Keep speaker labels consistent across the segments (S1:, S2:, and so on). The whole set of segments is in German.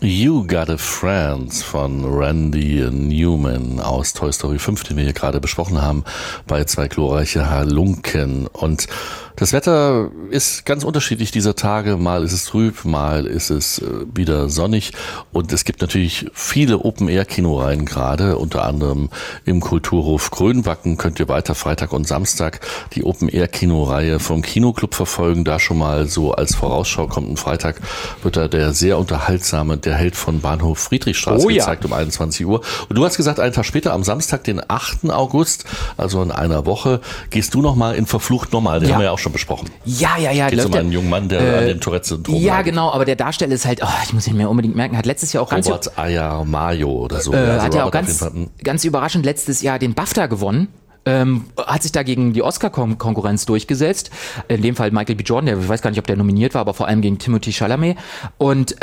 S1: You Got a Friend von Randy Newman aus Toy Story 5, den wir hier gerade besprochen haben, bei zwei glorreiche Halunken. Und das Wetter ist ganz unterschiedlich dieser Tage. Mal ist es trüb, mal ist es wieder sonnig. Und es gibt natürlich viele Open-Air-Kinoreihen gerade, unter anderem im Kulturhof Grönbacken könnt ihr weiter Freitag und Samstag die Open-Air-Kinoreihe vom Kinoclub verfolgen. Da schon mal so als Vorausschau kommt ein Freitag, wird da der sehr unterhaltsame Der Held von Bahnhof Friedrichstraße gezeigt um 21 Uhr. Und du hast gesagt, einen Tag später, am Samstag, den 8. August, also in einer Woche, gehst du nochmal in Verflucht Normal. Den haben wir ja auch schon besprochen.
S2: Ja.
S1: Geht um einen jungen Mann, der an dem Tourette-Syndrom
S2: Ja, leidet. Genau, aber der Darsteller ist halt, ich muss ihn mir unbedingt merken, hat letztes Jahr auch
S1: Robert Ayamayo oder so.
S2: Hat ja auch ganz überraschend letztes Jahr den BAFTA gewonnen. Hat sich da gegen die Oscar-Konkurrenz durchgesetzt. In dem Fall Michael B. Jordan, ich weiß gar nicht, ob der nominiert war, aber vor allem gegen Timothée Chalamet. Und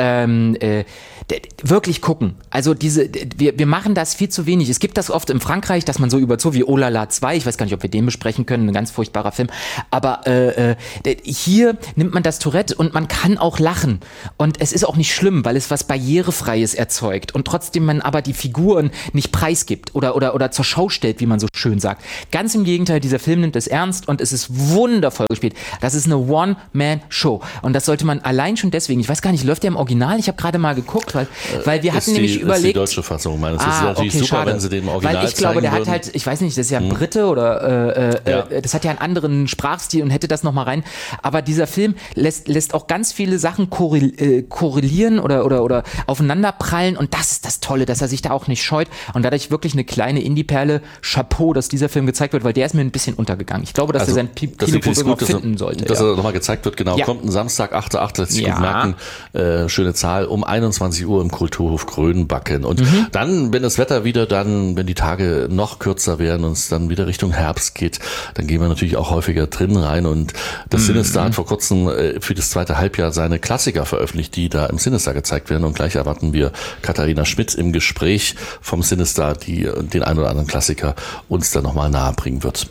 S2: wirklich gucken. Also wir machen das viel zu wenig. Es gibt das oft in Frankreich, dass man so so wie Oh La La 2, ich weiß gar nicht, ob wir den besprechen können, ein ganz furchtbarer Film. Aber hier nimmt man das Tourette und man kann auch lachen. Und es ist auch nicht schlimm, weil es was Barrierefreies erzeugt und trotzdem man aber die Figuren nicht preisgibt oder zur Schau stellt, wie man so schön sagt. Ganz im Gegenteil, dieser Film nimmt es ernst und es ist wundervoll gespielt. Das ist eine One-Man-Show. Und das sollte man allein schon deswegen, ich weiß gar nicht, läuft der im Original? Ich habe gerade mal geguckt, weil wir hatten nämlich überlegt...
S1: ist die deutsche Fassung meines. Das ist natürlich super, schade. Wenn sie den im Original
S2: weil ich glaube, der
S1: würden.
S2: hat halt, ich weiß nicht, das ist ja Brite oder das hat ja einen anderen Sprachstil und hätte das nochmal rein. Aber dieser Film lässt auch ganz viele Sachen korrelieren oder aufeinanderprallen und das ist das Tolle, dass er sich da auch nicht scheut und dadurch wirklich eine kleine Indie-Perle, Chapeau, dass dieser Film gezeigt wird, weil der ist mir ein bisschen untergegangen. Ich glaube, dass er sein Kinoprogramm finden sollte.
S1: Dass er nochmal gezeigt wird, genau. Ja. Kommt ein Samstag, 8.8., lässt sich gut merken. Schöne Zahl, um 21 Uhr im Kulturhof Grönbacken. Und dann, wenn das Wetter wenn die Tage noch kürzer werden und es dann wieder Richtung Herbst geht, dann gehen wir natürlich auch häufiger drin rein. Und das Sinister hat vor kurzem für das zweite Halbjahr seine Klassiker veröffentlicht, die da im Sinister gezeigt werden. Und gleich erwarten wir Katharina Schmidt im Gespräch vom Sinister, die den ein oder anderen Klassiker uns dann nochmal nahebringen wird.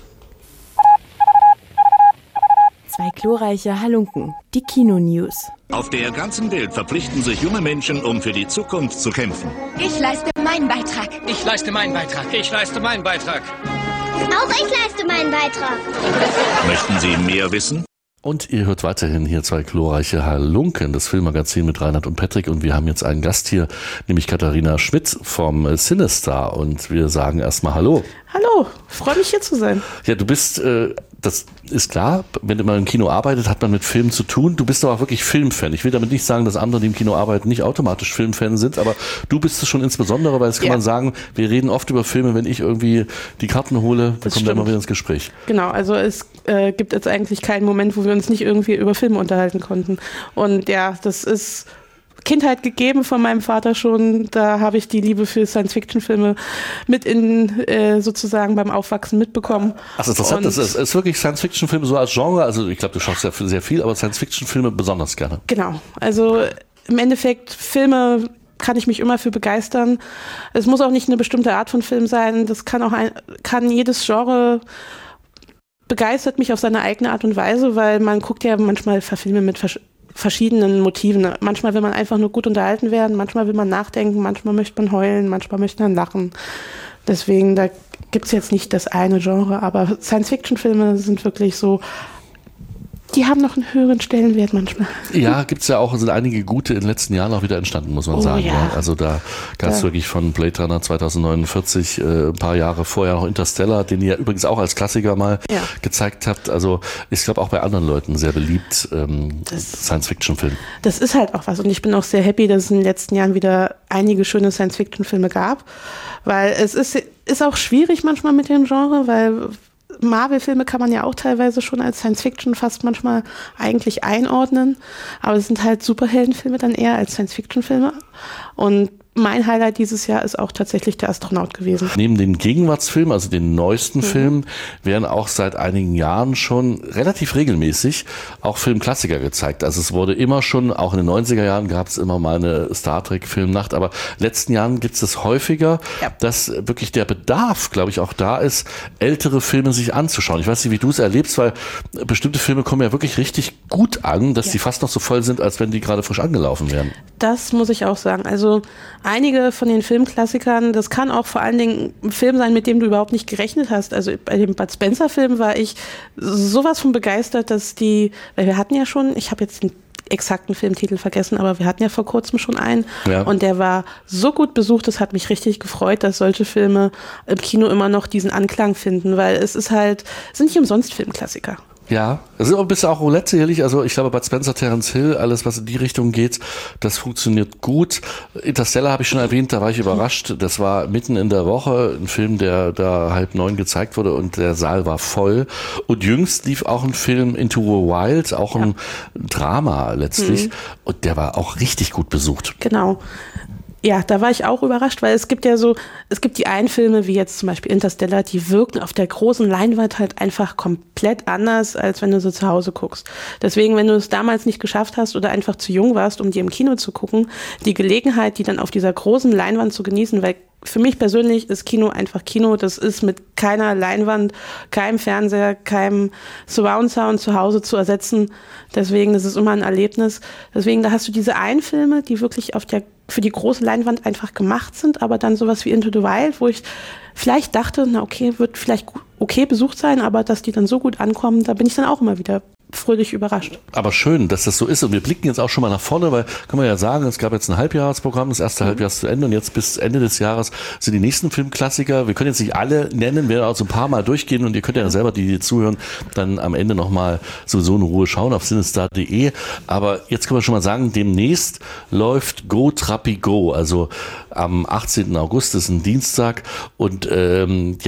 S3: Zwei glorreiche Halunken, die Kino-News.
S4: Auf der ganzen Welt verpflichten sich junge Menschen, um für die Zukunft zu kämpfen.
S5: Ich leiste meinen Beitrag.
S6: Ich leiste meinen Beitrag. Ich leiste meinen Beitrag.
S7: Auch ich leiste meinen Beitrag.
S4: Möchten Sie mehr wissen?
S1: Und ihr hört weiterhin hier zwei glorreiche Halunken, das Filmmagazin mit Reinhard und Patrick. Und wir haben jetzt einen Gast hier, nämlich Katharina Schmidt vom Sinister. Und wir sagen erstmal Hallo.
S8: Hallo, freue mich hier zu sein.
S1: Ja, du bist, das ist klar, wenn man im Kino arbeitet, hat man mit Filmen zu tun. Du bist aber auch wirklich Filmfan. Ich will damit nicht sagen, dass andere, die im Kino arbeiten, nicht automatisch Filmfan sind, aber du bist es schon insbesondere, weil das kann man sagen, wir reden oft über Filme, wenn ich irgendwie die Karten hole, dann kommen wir immer wieder ins Gespräch.
S8: Genau, also es gibt jetzt eigentlich keinen Moment, wo wir uns nicht irgendwie über Filme unterhalten konnten. Und ja, das ist Kindheit gegeben von meinem Vater schon. Da habe ich die Liebe für Science-Fiction-Filme mit sozusagen beim Aufwachsen mitbekommen.
S1: Ach, interessant. Das ist wirklich Science-Fiction-Filme so als Genre. Also ich glaube, du schaust sehr viel, aber Science-Fiction-Filme besonders gerne.
S8: Genau. Also im Endeffekt Filme kann ich mich immer für begeistern. Es muss auch nicht eine bestimmte Art von Film sein. Das kann jedes Genre begeistert mich auf seine eigene Art und Weise, weil man guckt ja manchmal Filme mit verschiedenen Motiven. Manchmal will man einfach nur gut unterhalten werden, manchmal will man nachdenken, manchmal möchte man heulen, manchmal möchte man lachen. Deswegen, da gibt es jetzt nicht das eine Genre, aber Science-Fiction-Filme sind wirklich so, die haben noch einen höheren Stellenwert manchmal.
S1: Ja, gibt's ja auch, sind einige gute in den letzten Jahren auch wieder entstanden, muss man sagen. Ja. Also da gab es wirklich von Blade Runner 2049 ein paar Jahre vorher noch Interstellar, den ihr übrigens auch als Klassiker mal gezeigt habt. Also ich glaube auch bei anderen Leuten sehr beliebt, Science-Fiction-Film. Das
S8: ist halt auch was und ich bin auch sehr happy, dass es in den letzten Jahren wieder einige schöne Science-Fiction-Filme gab, weil es ist auch schwierig manchmal mit dem Genre, weil Marvel-Filme kann man ja auch teilweise schon als Science-Fiction fast manchmal eigentlich einordnen, aber es sind halt Superheldenfilme dann eher als Science-Fiction-Filme und mein Highlight dieses Jahr ist auch tatsächlich der Astronaut gewesen.
S1: Neben den Gegenwartsfilmen, also den neuesten Filmen, werden auch seit einigen Jahren schon relativ regelmäßig auch Filmklassiker gezeigt. Also es wurde immer schon, auch in den 90er Jahren gab es immer mal eine Star Trek Filmnacht, aber in den letzten Jahren gibt es das häufiger, dass wirklich der Bedarf, glaube ich, auch da ist, ältere Filme sich anzuschauen. Ich weiß nicht, wie du es erlebst, weil bestimmte Filme kommen ja wirklich richtig gut an, dass die fast noch so voll sind, als wenn die gerade frisch angelaufen wären.
S8: Das muss ich auch sagen. Also einige von den Filmklassikern, das kann auch vor allen Dingen ein Film sein, mit dem du überhaupt nicht gerechnet hast. Also bei dem Bud Spencer-Film war ich sowas von begeistert, dass weil wir hatten ja schon, ich habe jetzt den exakten Filmtitel vergessen, aber wir hatten ja vor kurzem schon einen und der war so gut besucht, das hat mich richtig gefreut, dass solche Filme im Kino immer noch diesen Anklang finden, weil es sind nicht umsonst Filmklassiker.
S1: Ja, es ist auch ein bisschen auch Roulette sicherlich. Also ich glaube, Bud Spencer, Terence Hill, alles, was in die Richtung geht, das funktioniert gut. Interstellar habe ich schon erwähnt, da war ich überrascht. Das war mitten in der Woche ein Film, der da 8:30 gezeigt wurde und der Saal war voll. Und jüngst lief auch ein Film Into the Wild, auch ein Drama letztlich. Und der war auch richtig gut besucht.
S8: Genau. Ja, da war ich auch überrascht, weil es gibt die einen Filme, wie jetzt zum Beispiel Interstellar, die wirken auf der großen Leinwand halt einfach komplett anders, als wenn du sie zu Hause guckst. Deswegen, wenn du es damals nicht geschafft hast oder einfach zu jung warst, um die im Kino zu gucken, die Gelegenheit, die dann auf dieser großen Leinwand zu genießen, weil für mich persönlich ist Kino einfach Kino. Das ist mit keiner Leinwand, keinem Fernseher, keinem Surround-Sound zu Hause zu ersetzen. Deswegen, das ist immer ein Erlebnis. Deswegen, da hast du diese einen Filme, die wirklich für die große Leinwand einfach gemacht sind, aber dann sowas wie Into the Wild, wo ich vielleicht dachte, wird vielleicht okay besucht sein, aber dass die dann so gut ankommen, da bin ich dann auch immer wieder fröhlich überrascht.
S1: Aber schön, dass das so ist und wir blicken jetzt auch schon mal nach vorne, weil kann man ja sagen, es gab jetzt ein Halbjahresprogramm, das erste Halbjahr ist zu Ende und jetzt bis Ende des Jahres sind die nächsten Filmklassiker. Wir können jetzt nicht alle nennen, wir werden auch so ein paar Mal durchgehen und ihr könnt ja selber, die zuhören, dann am Ende nochmal sowieso in Ruhe schauen auf cinestar.de. Aber jetzt können wir schon mal sagen, demnächst läuft Go Trappi Go, also am 18. August ist ein Dienstag und da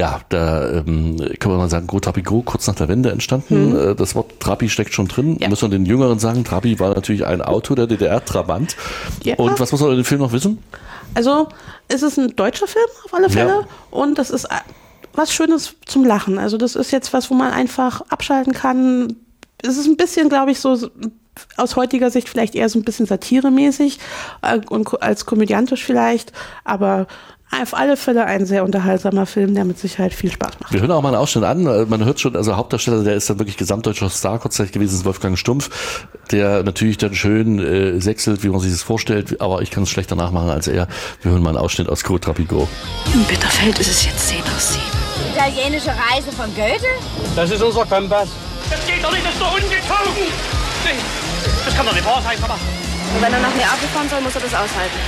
S1: kann man mal sagen, Go Trappi Go, kurz nach der Wende entstanden. Das Wort Trappi steckt schon drin. Ja. Müssen wir den Jüngeren sagen, Trappi war natürlich ein Auto der DDR, Trabant. Ja. Und was muss man in dem Film noch wissen?
S8: Also es ist ein deutscher Film auf alle Fälle und das ist was Schönes zum Lachen. Also das ist jetzt was, wo man einfach abschalten kann. Es ist ein bisschen, glaube ich, so aus heutiger Sicht vielleicht eher so ein bisschen satiremäßig und als komödiantisch vielleicht, aber auf alle Fälle ein sehr unterhaltsamer Film, der mit Sicherheit viel Spaß macht.
S1: Wir hören auch mal einen Ausschnitt an. Man hört schon, also Hauptdarsteller, der ist dann wirklich gesamtdeutscher Star kurzzeitig gewesen, ist Wolfgang Stumpf, der natürlich dann schön sechselt, wie man sich das vorstellt, aber ich kann es schlechter nachmachen als er. Wir hören mal einen Ausschnitt aus Go Trappi Go.
S9: In Bitterfeld ist es jetzt 7:10.
S5: Italienische Reise von Goethe?
S6: Das ist unser Kompass. Das geht doch nicht, das ist doch ungezogen. Nee, das kann doch nicht wahr sein, Papa.
S9: Und wenn er nach Neapel fahren soll, muss er das aushalten.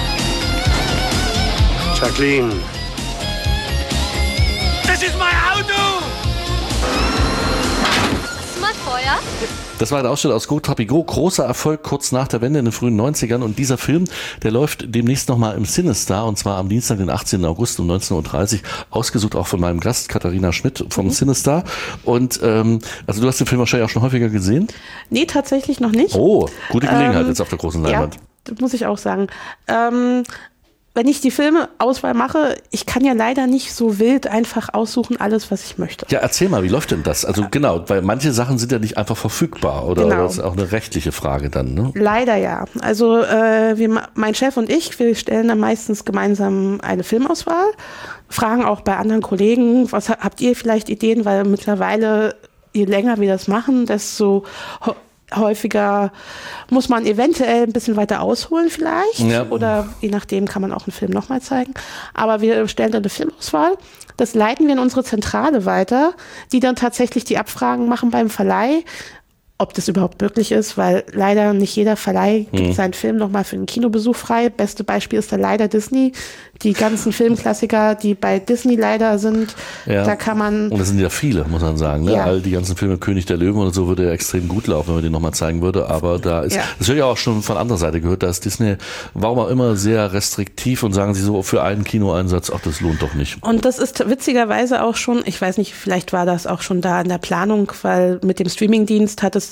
S6: Jacqueline. Das ist mein Auto!
S5: Hast du mal Feuer?
S1: Das war ein Ausschnitt aus Go Trappi Go, großer Erfolg kurz nach der Wende in den frühen 90ern und dieser Film, der läuft demnächst nochmal im Cinestar und zwar am Dienstag, den 18. August um 19.30 Uhr, ausgesucht auch von meinem Gast Katharina Schmidt vom Cinestar und also du hast den Film wahrscheinlich auch schon häufiger gesehen?
S8: Nee, tatsächlich noch nicht.
S1: Oh, gute Gelegenheit jetzt auf der großen Leinwand.
S8: Ja, das muss ich auch sagen. Wenn ich die Filmeauswahl mache, ich kann ja leider nicht so wild einfach aussuchen, alles, was ich möchte.
S1: Ja, erzähl mal, wie läuft denn das? Also genau, weil manche Sachen sind ja nicht einfach verfügbar, oder?
S8: Genau.
S1: Das ist auch eine rechtliche Frage dann, ne?
S8: Leider ja. Also mein Chef und ich, wir stellen dann meistens gemeinsam eine Filmauswahl, fragen auch bei anderen Kollegen, was habt ihr vielleicht Ideen, weil mittlerweile, je länger wir das machen, desto häufiger muss man eventuell ein bisschen weiter ausholen vielleicht oder je nachdem kann man auch einen Film nochmal zeigen. Aber wir stellen dann eine Filmauswahl, das leiten wir in unsere Zentrale weiter, die dann tatsächlich die Abfragen machen beim Verleih, ob das überhaupt möglich ist, weil leider nicht jeder Verleih gibt seinen Film nochmal für einen Kinobesuch frei. Beste Beispiel ist da leider Disney. Die ganzen Filmklassiker, die bei Disney leider sind, da kann man...
S1: Und das sind ja viele, muss man sagen. Ne? Ja. All die ganzen Filme, König der Löwen und so, würde ja extrem gut laufen, wenn man den nochmal zeigen würde. Aber da ist, das wird ja auch schon von anderer Seite gehört, da ist Disney, warum auch immer, sehr restriktiv und sagen sie so, für einen Kinoeinsatz, ach, das lohnt doch nicht.
S8: Und das ist witzigerweise auch schon, ich weiß nicht, vielleicht war das auch schon da in der Planung, weil mit dem Streamingdienst hat es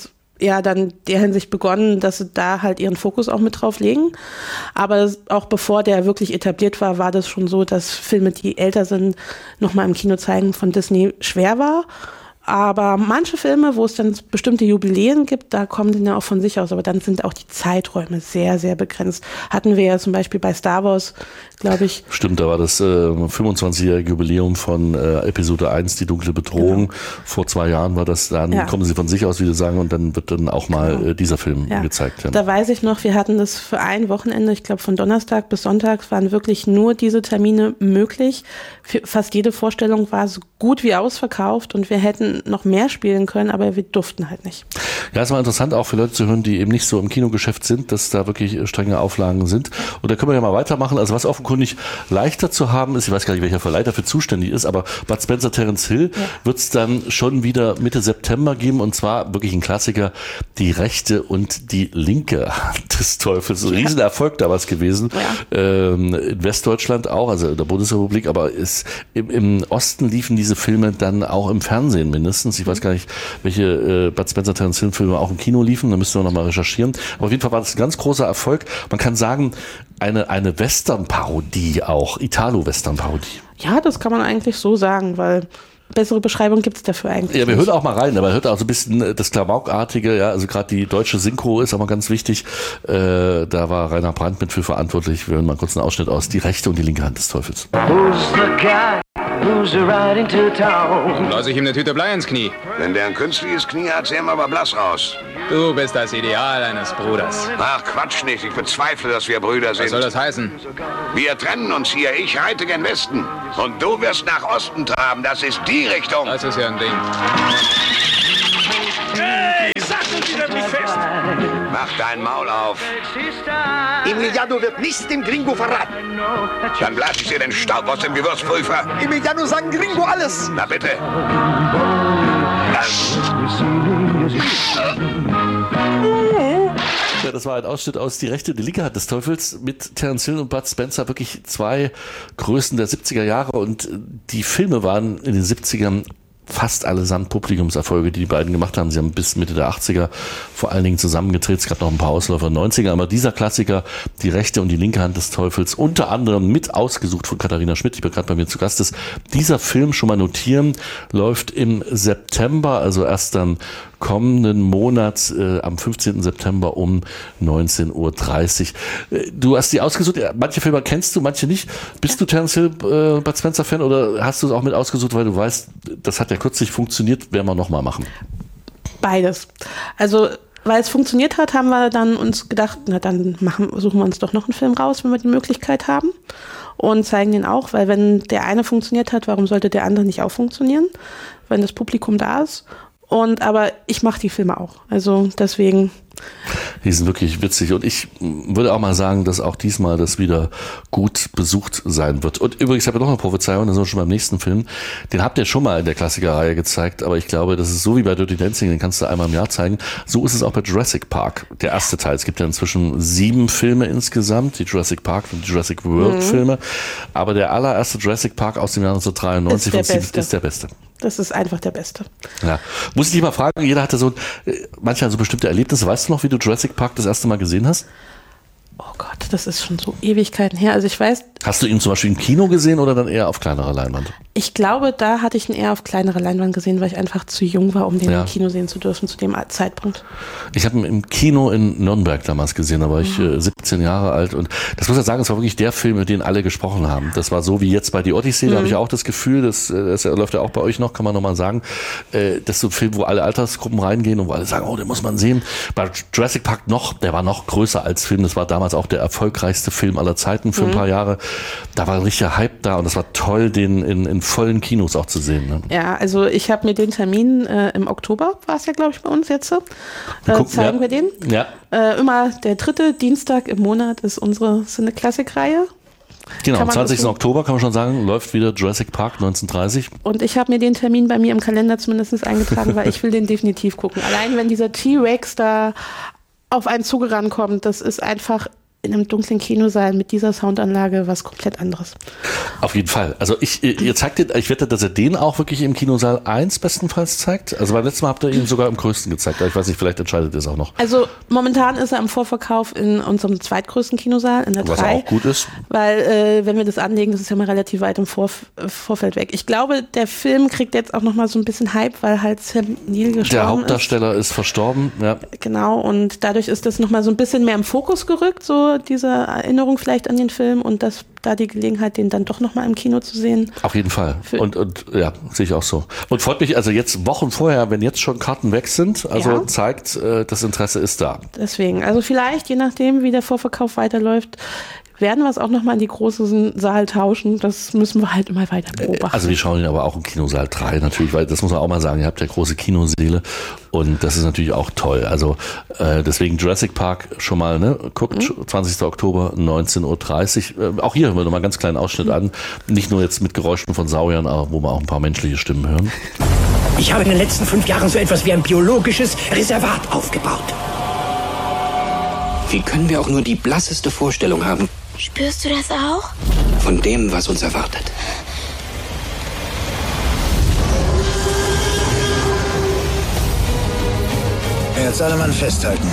S8: ja dann der Hinsicht begonnen, dass sie da halt ihren Fokus auch mit drauf legen. Aber auch bevor der wirklich etabliert war, war das schon so, dass Filme, die älter sind, nochmal im Kino zeigen von Disney schwer war. Aber manche Filme, wo es dann bestimmte Jubiläen gibt, da kommen die ja auch von sich aus. Aber dann sind auch die Zeiträume sehr, sehr begrenzt. Hatten wir ja zum Beispiel bei Star Wars, glaube ich.
S1: Stimmt, da war das 25-jährige Jubiläum von Episode 1, die dunkle Bedrohung. Genau. Vor 2 Jahren war das, dann kommen sie von sich aus, wie Sie sagen, und dann wird dann auch mal dieser Film gezeigt. Ja.
S8: Da weiß ich noch, wir hatten das für ein Wochenende, ich glaube von Donnerstag bis Sonntag waren wirklich nur diese Termine möglich. Fast jede Vorstellung war so gut wie ausverkauft und wir hätten noch mehr spielen können, aber wir durften halt nicht.
S1: Ja, es war interessant auch für Leute zu hören, die eben nicht so im Kinogeschäft sind, dass da wirklich strenge Auflagen sind. Und da können wir ja mal weitermachen. Also was offenkundig leichter zu haben ist, ich weiß gar nicht, welcher Verleih dafür zuständig ist, aber Bud Spencer, Terence Hill wird es dann schon wieder Mitte September geben, und zwar wirklich ein Klassiker, Die rechte und die linke Hand des Teufels. Ein Riesenerfolg damals gewesen. Ja. In Westdeutschland auch, also in der Bundesrepublik, aber im Osten liefen diese Filme dann auch im Fernsehen mindestens. Ich weiß gar nicht, welche Bud Spencer, Terence Hill Filme auch im Kino liefen, da müssen wir nochmal recherchieren. Aber auf jeden Fall war das ein ganz großer Erfolg. Man kann sagen, eine Western-Parodie auch, Italo-Western-Parodie.
S8: Ja, das kann man eigentlich so sagen, weil bessere Beschreibung gibt es dafür eigentlich.
S1: Ja, wir hören auch mal rein, aber hört auch so ein bisschen das Klamaukartige, ja, also gerade die deutsche Synchro ist auch mal ganz wichtig. Da war Rainer Brandt mit für verantwortlich. Wir hören mal kurz einen Ausschnitt aus Die rechte und die linke Hand des Teufels.
S10: Blaus ich ihm eine Tüte Blei ins Knie.
S11: Wenn der ein künstliches Knie hat, sehen wir aber blass aus.
S10: Du bist das Ideal eines Bruders.
S11: Ach, Quatsch nicht. Ich bezweifle, dass wir Brüder sind.
S10: Was soll das heißen?
S11: Wir trennen uns hier. Ich reite gen Westen. Und du wirst nach Osten traben. Das ist die Richtung.
S10: Das ist ja ein Ding.
S6: Hey, sattel Sie doch nicht fest!
S11: Mach dein Maul auf.
S12: Emiliano wird nichts dem Gringo verraten.
S11: Dann blas ich dir den Staub aus dem Gewürzprüfer.
S12: Emiliano sagt Gringo alles.
S11: Na bitte.
S1: Ja, das war ein Ausschnitt aus Die rechte und die linke Hand des Teufels mit Terence Hill und Bud Spencer, wirklich 2 Größen der 70er Jahre, und die Filme waren in den 70ern fast allesamt Publikumserfolge, die beiden gemacht haben. Sie haben bis Mitte der 80er vor allen Dingen zusammengedreht. Es gab noch ein paar Ausläufer in den 90er, aber dieser Klassiker, Die rechte und die linke Hand des Teufels, unter anderem mit ausgesucht von Katharina Schmidt, die gerade bei mir zu Gast ist. Dieser Film, schon mal notieren, läuft im September, also erst dann kommenden Monat, am 15. September um 19:30 Uhr. Du hast die ausgesucht, manche Filme kennst du, manche nicht. Bist du Terence Hill, Bud Spencer Fan, oder hast du es auch mit ausgesucht, weil du weißt, das hat ja kürzlich funktioniert, werden wir nochmal machen?
S8: Beides. Also, weil es funktioniert hat, haben wir dann uns gedacht, na dann suchen wir uns doch noch einen Film raus, wenn wir die Möglichkeit haben, und zeigen den auch, weil wenn der eine funktioniert hat, warum sollte der andere nicht auch funktionieren, wenn das Publikum da ist? Aber ich mache die Filme auch. Also deswegen.
S1: Die sind wirklich witzig, und ich würde auch mal sagen, dass auch diesmal das wieder gut besucht sein wird. Und übrigens habe ich noch eine Prophezeiung, das ist schon beim nächsten Film. Den habt ihr schon mal in der Klassikerreihe gezeigt, aber ich glaube, das ist so wie bei Dirty Dancing, den kannst du einmal im Jahr zeigen. So ist es auch bei Jurassic Park, der erste Teil. Es gibt ja inzwischen 7 Filme insgesamt, die Jurassic Park und die Jurassic World Filme. Aber der allererste Jurassic Park aus dem Jahr 1993 ist der beste.
S8: Das ist einfach der Beste.
S1: Ja. Muss ich dich mal fragen, jeder hatte manche haben so bestimmte Erlebnisse. Weißt du noch, wie du Jurassic Park das erste Mal gesehen hast?
S8: Oh Gott, das ist schon so Ewigkeiten her. Also ich weiß.
S1: Hast du ihn zum Beispiel im Kino gesehen oder dann eher auf kleinerer Leinwand?
S8: Ich glaube, da hatte ich ihn eher auf kleinerer Leinwand gesehen, weil ich einfach zu jung war, um den im Kino sehen zu dürfen zu dem Zeitpunkt. Ich
S1: habe ihn im Kino in Nürnberg damals gesehen, da war ich 17 Jahre alt, und das muss ich sagen, es war wirklich der Film, mit dem alle gesprochen haben. Das war so wie jetzt bei Die Odyssee, da habe ich auch das Gefühl, das läuft ja auch bei euch noch, kann man nochmal sagen, das ist so ein Film, wo alle Altersgruppen reingehen und wo alle sagen, oh, den muss man sehen. Bei Jurassic Park der war noch größer als Film, das war damals auch der erfolgreichste Film aller Zeiten für ein paar Jahre. Da war ein richtiger Hype da, und das war toll, den in vollen Kinos auch zu sehen. Ne?
S8: Ja, also ich habe mir den Termin im Oktober, war es ja, glaube ich, bei uns jetzt, zeigen wir den.
S1: Ja.
S8: Immer der 3. Dienstag im Monat ist unsere Cine-Classic-Reihe.
S1: Genau, am 20. Oktober kann man schon sagen, läuft wieder Jurassic Park 1930.
S8: Und ich habe mir den Termin bei mir im Kalender zumindest eingetragen, weil ich will den definitiv gucken. Allein wenn dieser T-Rex da auf einen zugerannt kommt, das ist einfach in einem dunklen Kinosaal mit dieser Soundanlage was komplett anderes.
S1: Auf jeden Fall. Also ihr zeigt den, ich wette, dass er den auch wirklich im Kinosaal 1 bestenfalls zeigt. Also beim letzten Mal habt ihr ihn sogar im größten gezeigt. Ich weiß nicht, vielleicht entscheidet ihr es auch noch.
S8: Also momentan ist er im Vorverkauf in unserem zweitgrößten Kinosaal, in der 3.
S1: Was auch gut ist.
S8: Weil wenn wir das anlegen, das ist ja mal relativ weit im Vorfeld weg. Ich glaube, der Film kriegt jetzt auch nochmal so ein bisschen Hype, weil halt Sam Neill gestorben ist.
S1: Der Hauptdarsteller ist verstorben, ja.
S8: Genau, und dadurch ist das nochmal so ein bisschen mehr im Fokus gerückt, so diese Erinnerung vielleicht an den Film und das da die Gelegenheit, den dann doch nochmal im Kino zu sehen.
S1: Auf jeden Fall. Und ja, sehe ich auch so. Und freut mich also jetzt Wochen vorher, wenn jetzt schon Karten weg sind, also zeigt, das Interesse ist da.
S8: Deswegen, also vielleicht, je nachdem, wie der Vorverkauf weiterläuft, werden wir es auch nochmal in die großen Saal tauschen. Das müssen wir halt immer weiter beobachten.
S1: Also wir schauen ihn aber auch im Kinosaal 3 natürlich, weil das muss man auch mal sagen, ihr habt ja große Kinosäle und das ist natürlich auch toll. Also deswegen Jurassic Park schon mal, ne? Guckt, 20. Oktober, 19.30 Uhr. Auch hier hören wir nochmal einen ganz kleinen Ausschnitt an. Nicht nur jetzt mit Geräuschen von Sauriern, aber wo wir auch ein paar menschliche Stimmen hören.
S12: Ich habe in den letzten 5 Jahren so etwas wie ein biologisches Reservat aufgebaut.
S13: Wie können wir auch nur die blasseste Vorstellung haben?
S7: Spürst du das auch?
S13: Von dem, was uns erwartet.
S12: Jetzt alle Mann festhalten.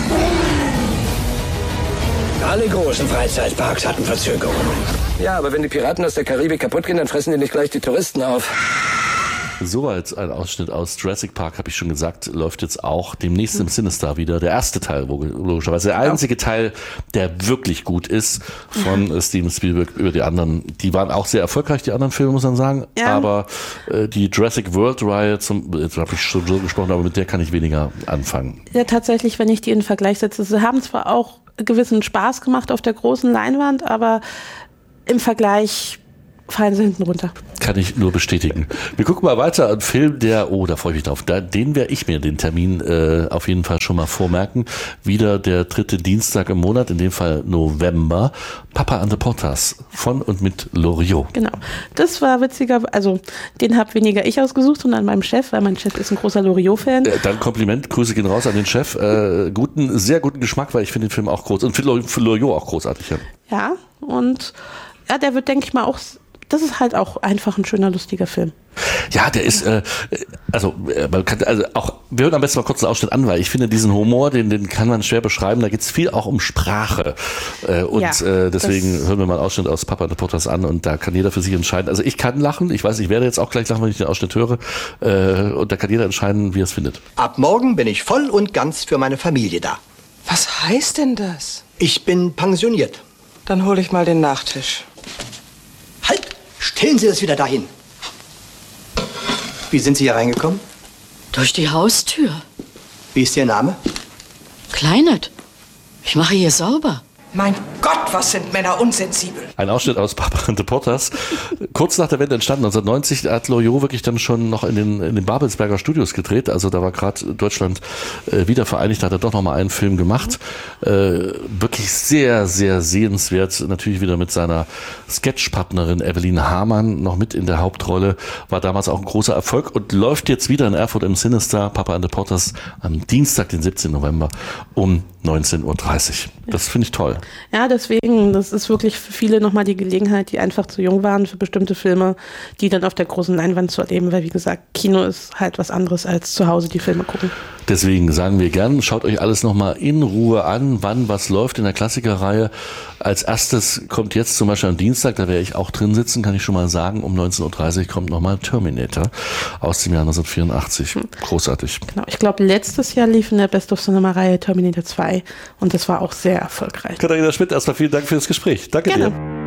S12: Alle großen Freizeitparks hatten Verzögerungen.
S13: Ja, aber wenn die Piraten aus der Karibik kaputt gehen, dann fressen die nicht gleich die Touristen auf.
S1: Soweit ein Ausschnitt aus Jurassic Park, habe ich schon gesagt, läuft jetzt auch demnächst im Cinestar wieder. Der erste Teil, logischerweise. Der einzige Teil, der wirklich gut ist von Steven Spielberg. Über die anderen, die waren auch sehr erfolgreich, die anderen Filme, muss man sagen. Ja. Aber die Jurassic World-Reihe, jetzt habe ich schon so gesprochen, aber mit der kann ich weniger anfangen.
S8: Ja, tatsächlich, wenn ich die in Vergleich setze, sie haben zwar auch gewissen Spaß gemacht auf der großen Leinwand, aber im Vergleich fallen sie hinten runter.
S1: Kann ich nur bestätigen. Wir gucken mal weiter. Ein Film, da freue ich mich drauf. Den werde ich mir den Termin auf jeden Fall schon mal vormerken. Wieder der 3. Dienstag im Monat, in dem Fall November. Papa and the Potters von und mit Loriot.
S8: Genau. Das war witziger, also den habe weniger ich ausgesucht, sondern meinem Chef, weil mein Chef ist ein großer Loriot-Fan.
S1: Dann Kompliment, Grüße gehen raus an den Chef. Sehr guten Geschmack, weil ich finde den Film auch groß und finde Loriot auch großartig.
S8: Ja, und ja, der wird, denke ich mal, auch. Das ist halt auch einfach ein schöner, lustiger Film.
S1: Ja, der ist, man kann, auch, wir hören am besten mal kurz einen Ausschnitt an, weil ich finde diesen Humor, den kann man schwer beschreiben, da geht es viel auch um Sprache. Deswegen hören wir mal einen Ausschnitt aus Papa and the Potters an und da kann jeder für sich entscheiden. Also ich kann lachen, ich weiß, ich werde jetzt auch gleich lachen, wenn ich den Ausschnitt höre, und da kann jeder entscheiden, wie er es findet.
S14: Ab morgen bin ich voll und ganz für meine Familie da.
S15: Was heißt denn das?
S14: Ich bin pensioniert.
S15: Dann hole ich mal den Nachtisch.
S14: Halt! Stellen Sie das wieder dahin. Wie sind Sie hier reingekommen?
S16: Durch die Haustür.
S14: Wie ist Ihr Name?
S16: Kleinert. Ich mache hier sauber.
S15: Mein Gott, was sind Männer unsensibel.
S1: Ein Ausschnitt aus Papa and the Potters. Kurz nach der Wende entstanden, 1990, hat Loriot wirklich dann schon noch in den Babelsberger Studios gedreht. Also da war gerade Deutschland wieder vereinigt, da hat er doch noch mal einen Film gemacht. Wirklich sehr, sehr sehenswert. Natürlich wieder mit seiner Sketchpartnerin Evelyn Hamann noch mit in der Hauptrolle. War damals auch ein großer Erfolg und läuft jetzt wieder in Erfurt im Cinestar, Papa and the Potters, am Dienstag, den 17. November um 19.30 Uhr. Das finde ich toll.
S8: Ja, deswegen, das ist wirklich für viele nochmal die Gelegenheit, die einfach zu jung waren für bestimmte Filme, die dann auf der großen Leinwand zu erleben, weil wie gesagt, Kino ist halt was anderes als zu Hause die Filme gucken.
S1: Deswegen sagen wir gern, schaut euch alles nochmal in Ruhe an, wann was läuft in der Klassikerreihe. Als erstes kommt jetzt zum Beispiel am Dienstag, da werde ich auch drin sitzen, kann ich schon mal sagen, um 19.30 Uhr kommt nochmal Terminator aus dem Jahr 1984. Großartig.
S8: Genau, ich glaube letztes Jahr lief in der Best of Cinema-Reihe Terminator 2 und das war auch sehr erfolgreich.
S1: Katharina Schmidt, erstmal vielen Dank für das Gespräch. Danke dir.